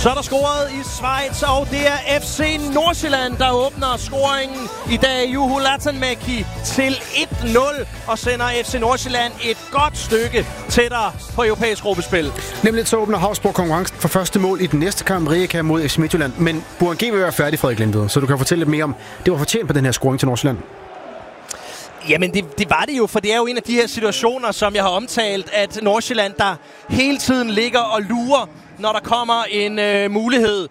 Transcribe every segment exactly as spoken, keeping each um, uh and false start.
Så er der scoret i Schweiz, og det er F C Nordsjælland, der åbner scoringen i dag. Juho Latanmäki til et nul og sender F C Nordsjælland et godt stykke tættere på europæisk gruppespil. Nemlig så åbner Havsborg konkurrencen for første mål i den næste kamp, Rijeka mod F C Midtjylland. Men Burhan G vil være færdig, Frederik Lindved, så du kan fortælle lidt mere om, det var fortjent på den her scoring til Nordsjælland. Jamen, det, det var det jo, for det er jo en af de her situationer, som jeg har omtalt, at Nordsjælland, der hele tiden ligger og lurer, når der kommer en øh, mulighed.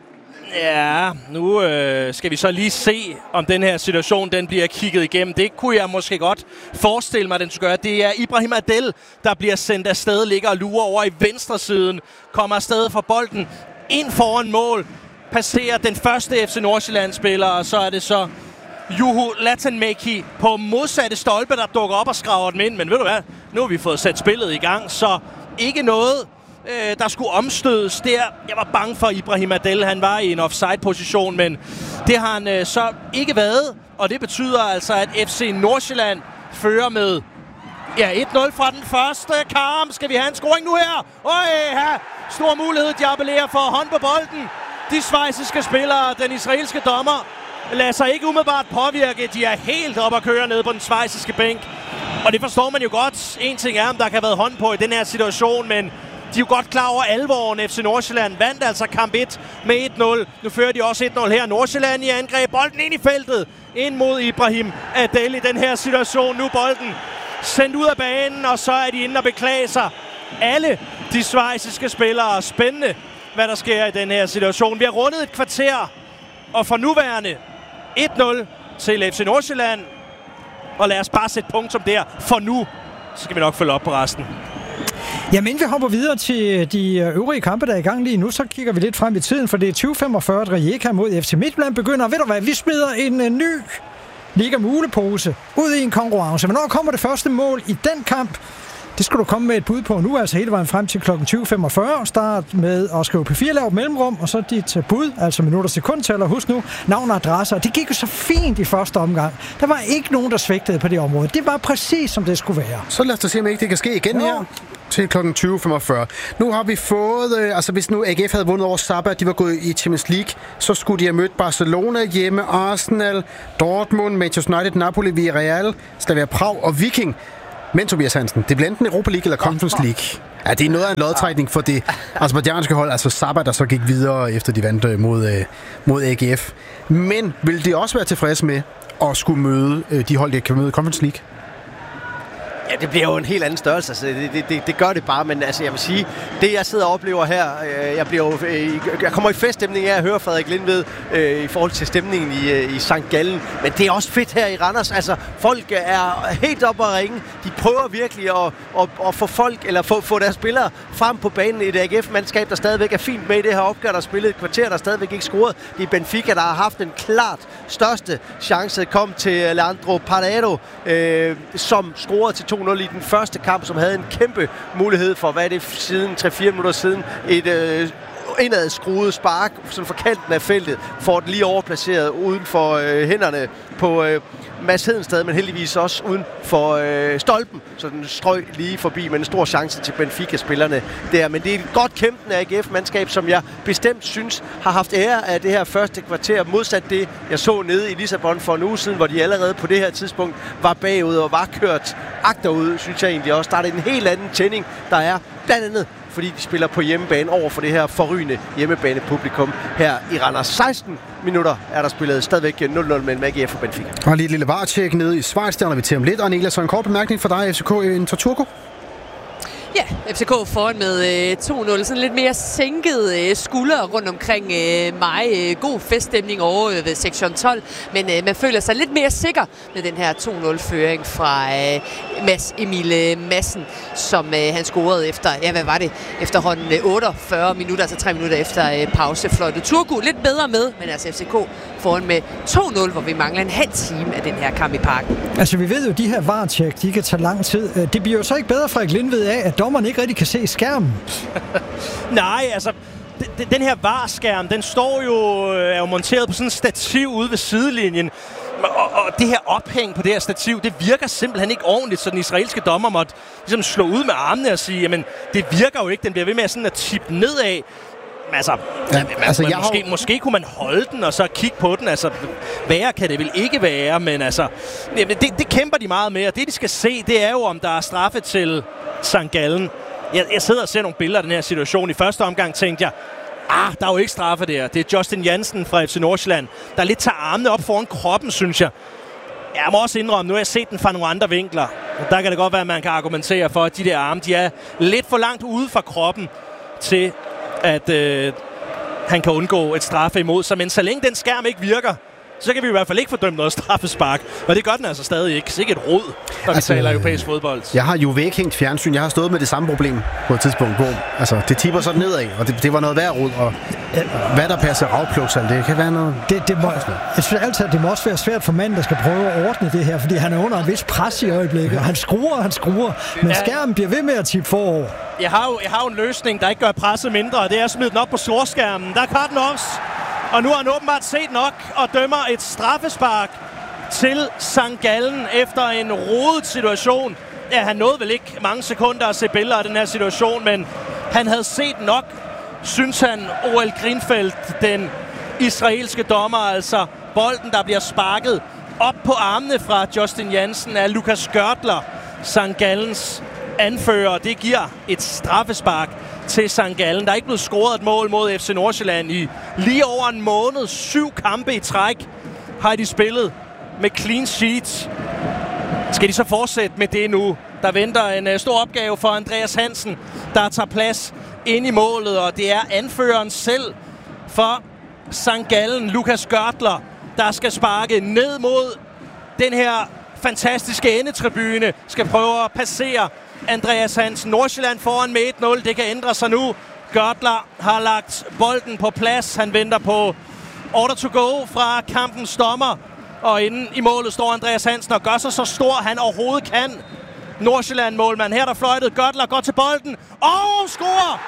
Ja, nu øh, skal vi så lige se, om den her situation, den bliver kigget igennem. Det kunne jeg måske godt forestille mig, at den skulle gøre. Det er Ibrahim Adel, der bliver sendt afsted, ligger og lurer over i venstre siden, kommer afsted fra bolden, ind foran mål, passerer den første F C Nordsjælland-spiller, og så er det så Juho Latanmäki på modsatte stolpe, der dukker op og skraver dem ind. Men ved du hvad, nu har vi fået sat spillet i gang, så ikke noget, øh, der skulle omstødes der. Jeg var bange for Ibrahim Adel, han var i en offside-position, men det har han øh, så ikke været. Og det betyder altså, at F C Nordsjælland fører med ja, et nul fra den første kamp. Skal vi have en scoring nu her? Øj, ja. Stor mulighed, de appellerer for hånd på bolden. De schweiziske spillere, den israelske dommer, lader sig ikke umiddelbart påvirke. De er helt op at køre ned på den schweiziske bænk. Og det forstår man jo godt. En ting er, om der kan have været hånd på i den her situation, men de er jo godt klar over alvoren. F C Nordsjælland vandt altså kamp et med et nul. Nu fører de også et nul her. Nordsjælland i angreb. Bolden ind i feltet. Ind mod Ibrahim Adel i den her situation. Nu bolden sendt ud af banen, og så er de inde og beklage sig. Alle de schweiziske spillere. Spændende, hvad der sker i den her situation. Vi har rundet et kvarter, og for nuværende et nul til F C Nordsjælland. Og lad os bare sætte punktum der. For nu, så skal vi nok følge op på resten. Jamen, inden vi hopper videre til de øvrige kampe, der er i gang lige nu, så kigger vi lidt frem i tiden, for det er tyve femogfyrre, at Rijeka mod F C Midtjylland begynder. Ved du hvad, vi smider en uh, ny Liga Mulepose ud i en konkurrence. Hvornår kommer det første mål i den kamp? Det skal du komme med et bud på nu, altså hele vejen frem til klokken tyve femogfyrre. Start med at skrive P fire, lav mellemrum, og så dit bud, altså minutter sekundtæller. Husk nu, navn og adresser. Det gik jo så fint i første omgang. Der var ikke nogen, der svigtede på det område. Det var præcis, som det skulle være. Så lad os da se, om ikke det kan ske igen her til klokken tyve femogfyrre. Nu har vi fået, øh, altså hvis nu A G F havde vundet over Sabah, de var gået i Champions League, så skulle de have mødt Barcelona hjemme, Arsenal, Dortmund, Manchester United, Napoli, Villarreal, Slavia Prag og Viking. Men Tobias Hansen, det bliver enten Europa League eller Conference League. Ja, det er noget af en lodtrækning for det aserbajdsjanske hold, altså Sabah, der så gik videre efter de vandt mod, mod A G F. Men vil de også være tilfredse med at skulle møde de hold, der kan møde Conference League? Ja, det bliver jo en helt anden størrelse. Altså, det, det, det, det gør det bare, men altså, jeg vil sige, det jeg sidder og oplever her, øh, jeg, bliver jo, øh, jeg kommer i feststemning af at høre Frederik Lindved øh, i forhold til stemningen i, øh, i Sankt Gallen, men det er også fedt her i Randers. Altså, folk er helt oppe at ringe. De prøver virkelig at, at, at få folk, eller få, få deres spillere frem på banen. Et A G F-mandskab, der stadigvæk er fint med i det her opgør, der spillet et kvarter, der stadigvæk ikke scoret. Det er Benfica, der har haft den klart største chance. Kom til Leandro Paredes, øh, som scorede til to nul i den første kamp, som havde en kæmpe mulighed for, hvad er det siden tre fire minutter siden, et øh, indad skruet spark, sådan for kanten af feltet, får den lige overplaceret uden for øh, hænderne på øh, Mads Hedenstad, men heldigvis også uden for øh, stolpen, så den strøg lige forbi med en stor chance til Benfica-spillerne der. Men det er et godt kæmpende A G F-mandskab, som jeg bestemt synes har haft ære af det her første kvarter, modsat det, jeg så nede i Lissabon for en uge siden, hvor de allerede på det her tidspunkt var bagud og var kørt agterud, synes jeg egentlig også. Der er det en helt anden tænding, der er blandt andet fordi de spiller på hjemmebane over for det her forrygende hjemmebanepublikum her i Randers. seksten minutter er der spillet stadigvæk nul nul mellem A G F og Benfica. Og lige et lille varetjek nede i Schweiz, der er vi til om lidt. Og Niklas, så en kort bemærkning for dig, F C K i Turku. Ja, F C K foran med øh, to nul. Sådan lidt mere sænket øh, skuldre rundt omkring øh, mig. Øh, god feststemning over øh, ved sektion tolv. Men øh, man føler sig lidt mere sikker med den her to nul-føring fra øh, Mads Emil øh, Madsen, som øh, han scorede efter, ja hvad var det, efterhånden øh, otteogfyrre minutter, altså tre minutter efter øh, pausefløjtet. Turku lidt bedre med, men altså F C K foran med to nul, hvor vi mangler en halv time af den her kamp i parken. Altså vi ved jo, at de her VAR-tjek, de kan tage lang tid. Det bliver jo så ikke bedre, Frederik Lindved, af, at dommeren ikke rigtig kan se skærmen. Nej, altså, den her VAR-skærm, den står jo, er jo monteret på sådan en stativ ude ved sidelinjen. Og, og det her ophæng på det her stativ, det virker simpelthen ikke ordentligt, så den israelske dommer måtte ligesom slå ud med armene og sige, jamen, det virker jo ikke, den bliver ved med sådan at tippe nedad. Altså, Ja, man, altså, man, jeg måske, har... måske kunne man holde den og så kigge på den. Altså, værre kan det vel ikke være, men altså, det, det kæmper de meget med, og det de skal se, det er jo, om der er straffe til Sankt Gallen. Jeg, jeg sidder og ser nogle billeder af den her situation. I første omgang tænkte jeg, ah, der er jo ikke straffe der. Det er Justin Jansen fra F C Nordsjælland, der lidt tager armene op foran kroppen, synes jeg. Jeg må også indrømme, nu har jeg set den fra nogle andre vinkler. Der kan det godt være, at man kan argumentere for, at de der arme, de er lidt for langt ude fra kroppen til, at øh, han kan undgå et straffe imod sig. Men så længe den skærm ikke virker, så kan vi i hvert fald ikke fordømme noget straffespark. Og det gør den altså stadig ikke. Så ikke et råd, når altså, vi taler europæisk fodbold. Jeg har jo ikke hængt fjernsyn. Jeg har stået med det samme problem på et tidspunkt. Hvor, altså, det tipper sådan nedad, og det, det var noget værd råd. Og hvad der passer afpluksal, det kan være noget... Det, det, må, altså, det må også være svært for manden, der skal prøve at ordne det her, fordi han er under en vis pres i øjeblikket. Han skruer, han skruer, men skærmen bliver ved med at tippe forover. Jeg har jo, jeg har jo en løsning, der ikke gør presset mindre, og det er at smide den op på storskærmen. Der er Carsten Ops. Og nu har han åbenbart set nok og dømmer et straffespark til Sankt Gallen efter en rodet situation. Ja, han nåede vel ikke mange sekunder at se billeder af den her situation, men han havde set nok, synes han, O L Grinfeldt, den israelske dommer. Altså bolden, der bliver sparket op på armene fra Justin Jansen af Lukas Görtler, Sankt Gallens anfører. Det giver et straffespark til Sankt Gallen. Der er ikke blevet scoret et mål mod F C Nordsjælland i lige over en måned. Syv kampe i træk har de spillet med clean sheets. Skal de så fortsætte med det nu? Der venter en uh, stor opgave for Andreas Hansen, der tager plads ind i målet, og det er anføreren selv for Sankt Gallen, Lukas Görtler, der skal sparke ned mod den her fantastiske endetribune, skal prøve at passere Andreas Hansen. Nordsjælland foran med et nul. Det kan ændre sig nu. Görtler har lagt bolden på plads. Han venter på order to go fra kampens dommer. Og inden i målet står Andreas Hansen og gør sig så stor, han overhovedet kan. Nordsjælland-målmand. Her der fløjtet. Görtler går til bolden og scorer!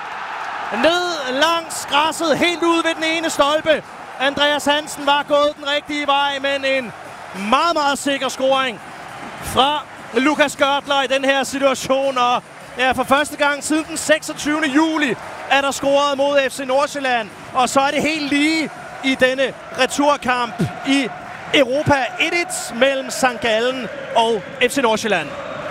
Ned langs græsset, helt ude ved den ene stolpe. Andreas Hansen var gået den rigtige vej, men en meget, meget sikker scoring fra Lukas Görtler i den her situation. Og ja, for første gang siden den seksogtyvende juli er der scoret mod F C Nordsjælland. Og så er det helt lige i denne returkamp i Europa. et et mellem Sankt Gallen og F C Nordsjælland.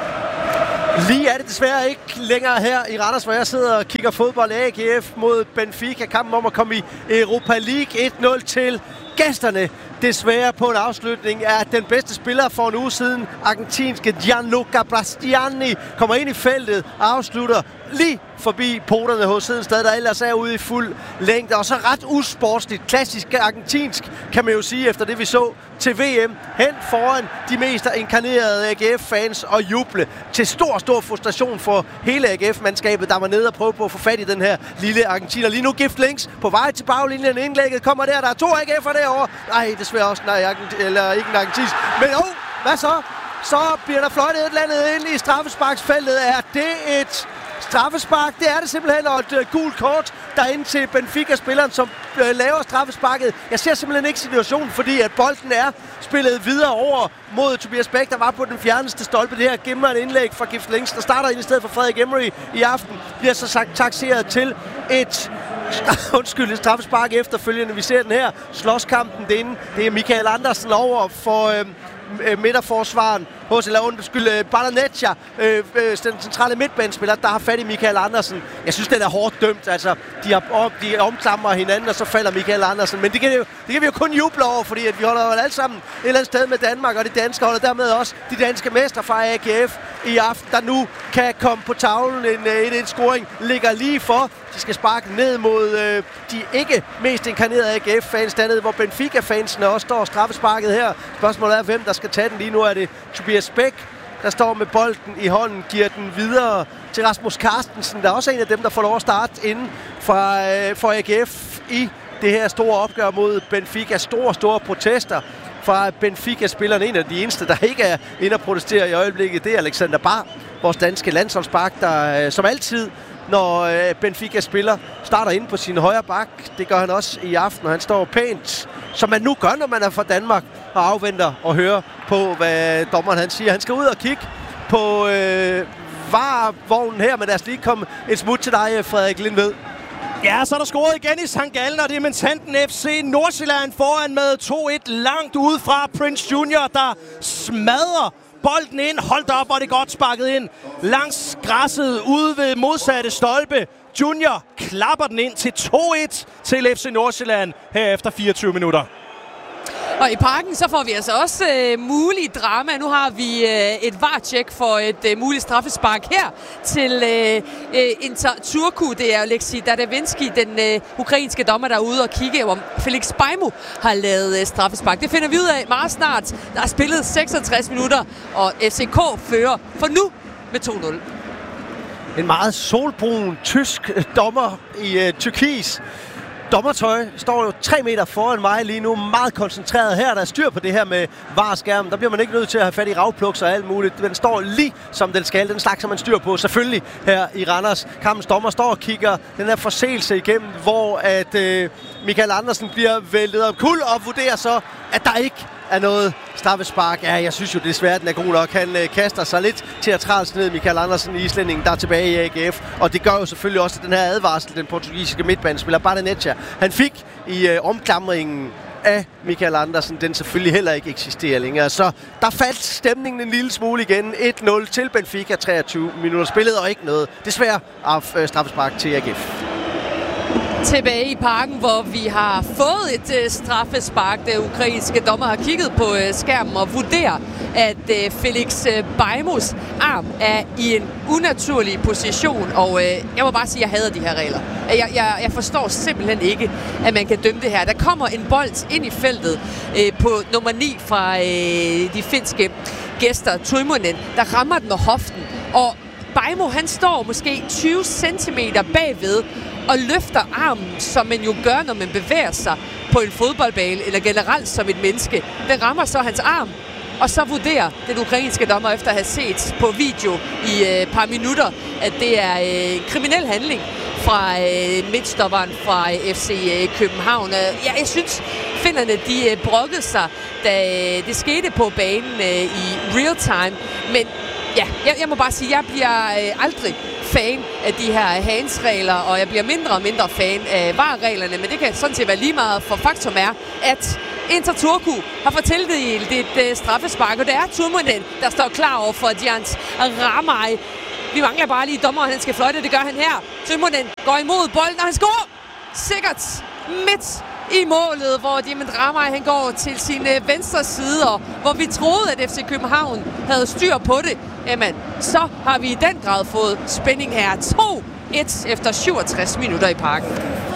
Lige er det desværre ikke længere her i Randers, hvor jeg sidder og kigger fodbold. A G F mod Benfica. Kampen om at komme i Europa League. et nul til gæsterne. Desværre på en afslutning er den bedste spiller for en uge siden. Argentinske Gianluca Bastiani kommer ind i feltet og afslutter lige forbi poterne hos Hedensted, der ellers er ude i fuld længde. Og så ret usportsligt, klassisk argentinsk, kan man jo sige, efter det vi så til V M. Hen foran de mest inkarnerede A G F-fans og juble til stor, stor frustration for hele A G F-mandskabet, der var nede og prøve på at få fat i den her lille argentiner. Lige nu Gift Links på vej til baglinjen. Indlægget kommer der. Der er to A G F'er derovre. Nej, desværre også nej, eller ikke en argentinsk. Men oh, hvad så? Så bliver der fløjtet et eller andet ind i straffesparksfeltet. Er det et straffespark? Det er det simpelthen, og et uh, gult kort derinde til Benfica-spilleren, som uh, laver straffesparket. Jeg ser simpelthen ikke situationen, fordi at bolden er spillet videre over mod Tobias Bæk, der var på den fjerneste stolpe. Det her gemmer et indlæg fra Gift Links, der starter ind i stedet for Frederik Emery i aften. Bliver så sagt takseret til et undskyld, et straffespark efterfølgende. Vi ser den her slåskampen derinde. Det er Michael Andersen over for øh, midterforsvaren hos, eller undskyld, Barneccia, øh, den centrale midtbanespiller, der har fat i Michael Andersen. Jeg synes, den er hårdt dømt. Altså, de, har, de omklamrer hinanden, og så falder Michael Andersen. Men det kan, jo, det kan vi jo kun juble over, fordi at vi holder jo alle sammen et eller andet sted med Danmark, og det danske holder dermed også de danske mestre fra A G F i aften, der nu kan komme på tavlen. En et et scoring ligger lige for. De skal sparke ned mod øh, de ikke mest inkarnerede A G F-fans dernede, hvor Benfica-fansene også står straffesparket her. Spørgsmålet er, hvem der skal tage den. Lige nu er det Tobias Bæk, der står med bolden i hånden, giver den videre til Rasmus Carstensen, der er også en af dem, der får lov at starte inden fra, øh, for A G F i det her store opgør mod Benfica. Store, store protester fra Benfica-spillerne. En af de eneste, der ikke er inde og protestere i øjeblikket, det er Alexander Bar, vores danske landsholdsbak, der øh, som altid, når øh, Benfica spiller, starter inde på sin højre bak. Det gør han også i aften, og han står pænt, som man nu gør, når man er fra Danmark, og afventer og hører på, hvad dommeren han siger. Han skal ud og kigge på øh, varevognen her, men lad os lige komme et smut til dig, Frederik Lindved. Ja, så er der scoret igen i Sankt Gallen, og det er Mentanten F C Nordsjælland foran med to et langt ude fra Prince Junior, der smadrer bolden ind. Hold op, hvor det godt sparket ind. Langs græsset ude ved modsatte stolpe. Junior klapper den ind til to et til F C Nordsjælland her efter fireogtyve minutter. Og i parken så får vi altså også øh, mulig drama. Nu har vi øh, et V A R-check for et øh, muligt straffespark her til øh, øh, Inter Turku. Det er Alexi Dadavinski, den øh, ukrainske dommer, der er ude og kigge, om Felix Bajmo har lavet øh, straffespark. Det finder vi ud af meget snart. Der er spillet seksogtres minutter, og F C K fører for nu med to nul. En meget solbrun tysk dommer i øh, Tyrkis dommertøj står jo tre meter foran mig lige nu, meget koncentreret. Her der er styr på det her med V A R-skærmen. Der bliver man ikke nødt til at have fat i ravpluks og alt muligt. Den står lige som den skal. Den slags, som man styr på. Selvfølgelig her i Randers. Kampens dommer står og kigger den her forseelse igennem, hvor at øh, Michael Andersen bliver væltet om kul og vurderer så, at der ikke er noget straffespark. Ja, jeg synes jo desværre, den er god nok. Han øh, kaster sig lidt teatralsk ned, Michael Andersen, i islændingen, der er tilbage i A G F. Og det gør jo selvfølgelig også, at den her advarsel, den portugisiske midtbanespiller Barnecchia, han fik i øh, omklamringen af Michael Andersen, den selvfølgelig heller ikke eksisterer længere. Så der faldt stemningen en lille smule igen. et nul til Benfica, treogtyve minutter spillet, og ikke noget desværre af øh, straffespark til A G F. Tilbage i parken, hvor vi har fået et øh, straffespark. Den ukrainske dommer har kigget på øh, skærmen og vurderer, at øh, Felix øh, Bajmos arm er i en unaturlig position. Og øh, jeg må bare sige, at jeg hader de her regler. Jeg, jeg, jeg forstår simpelthen ikke, at man kan dømme det her. Der kommer en bold ind i feltet øh, på nummer ni fra øh, de finske gæster, Tuimunen, der rammer den med hoften. Og Bajmo, han står måske tyve centimeter bagved og løfter armen, som man jo gør, når man bevæger sig på en fodboldbane, eller generelt som et menneske. Den rammer så hans arm, og så vurderer den ukrainske dommer, efter at have set på video i et øh, par minutter, at det er en øh, kriminel handling fra øh, midtstopperen fra øh, F C øh, København. Ja, jeg synes, finnerne de øh, brokkede sig, da øh, det skete på banen øh, i real time, men ja, jeg, jeg må bare sige, at jeg bliver øh, aldrig fan af de her hands-regler, og jeg bliver mindre og mindre fan af V A R-reglerne, men det kan sådan set være lige meget, for faktum er, at Inter Turku har fået tildelt et øh, straffespark, og det er Tuimunen, der står klar over for Giants Ramaj. Vi mangler bare lige dommeren, han skal fløjte, det gør han her. Tuimunen går imod bolden, og han scorer sikkert midt i målet, hvor Diamond Ramaj han går til sin øh, venstre side, og hvor vi troede, at F C København havde styr på det. Jamen, så har vi i den grad fået spænding her. to et efter syvogtres minutter i parken.